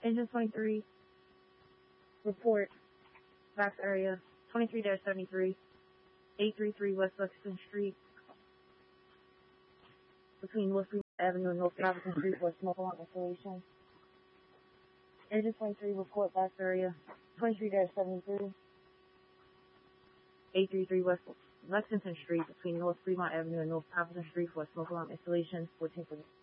Engine 23, report, Vax area, 23-73, 833 West Lexington Street, between North Fremont Avenue and North Robinson Street for a smoke alarm installation. Engine 23, report, Vax area, 23-73, 833 West Lexington Street, between North Fremont Avenue and North Robinson Street for a smoke alarm installation, 1440.